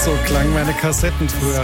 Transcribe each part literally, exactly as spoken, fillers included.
So klangen meine Kassetten früher.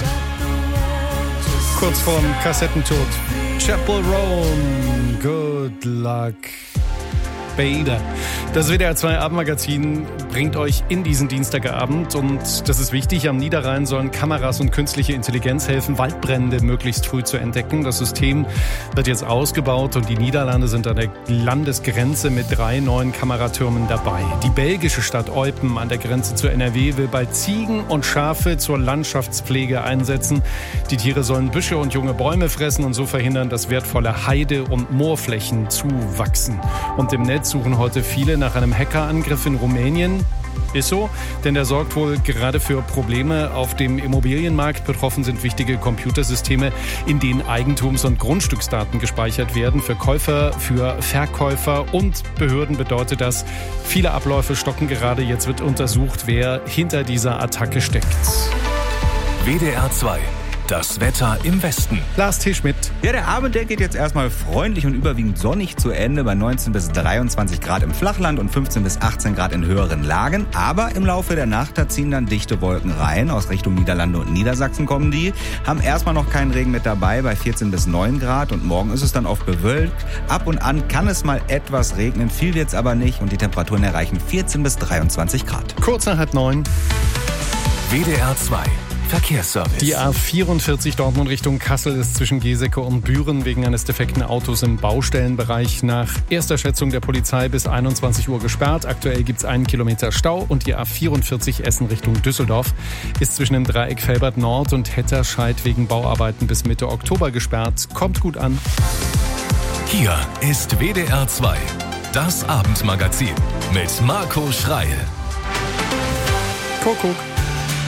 Kurz vorm Kassettentod. Chapel Roan, good luck. Bader. Das W D R zwei Abendmagazin bringt euch in diesen Dienstagabend und das ist wichtig, am Niederrhein sollen Kameras und künstliche Intelligenz helfen, Waldbrände möglichst früh zu entdecken. Das System wird jetzt ausgebaut und die Niederlande sind an der Landesgrenze mit drei neuen Kameratürmen dabei. Die belgische Stadt Eupen an der Grenze zur N R W will bald Ziegen und Schafe zur Landschaftspflege einsetzen. Die Tiere sollen Büsche und junge Bäume fressen und so verhindern, dass wertvolle Heide- und Moorflächen zuwachsen. Und im Netz suchen heute viele nach einem Hackerangriff in Rumänien. Ist so, denn der sorgt wohl gerade für Probleme auf dem Immobilienmarkt. Betroffen sind wichtige Computersysteme, in denen Eigentums- und Grundstücksdaten gespeichert werden. Für Käufer, für Verkäufer und Behörden bedeutet das, viele Abläufe stocken gerade. Jetzt wird untersucht, wer hinter dieser Attacke steckt. W D R zwei. Das Wetter im Westen. Lars T. Schmidt. Ja, der Abend, der geht jetzt erstmal freundlich und überwiegend sonnig zu Ende bei neunzehn bis dreiundzwanzig Grad im Flachland und fünfzehn bis achtzehn Grad in höheren Lagen. Aber im Laufe der Nacht, da ziehen dann dichte Wolken rein. Aus Richtung Niederlande und Niedersachsen kommen die. Haben erstmal noch keinen Regen mit dabei bei vierzehn bis neun Grad und morgen ist es dann oft bewölkt. Ab und an kann es mal etwas regnen, viel wird's aber nicht und die Temperaturen erreichen vierzehn bis dreiundzwanzig Grad. Kurz nach halb neun. W D R zwei. Verkehrsservice. Die A vierundvierzig Dortmund Richtung Kassel ist zwischen Geseke und Büren wegen eines defekten Autos im Baustellenbereich nach erster Schätzung der Polizei bis einundzwanzig Uhr gesperrt. Aktuell gibt es einen Kilometer Stau und die A vierundvierzig Essen Richtung Düsseldorf ist zwischen dem Dreieck Felbert Nord und Hetterscheid wegen Bauarbeiten bis Mitte Oktober gesperrt. Kommt gut an. Hier ist W D R zwei, das Abendmagazin mit Marco Schreil. Kuckuck.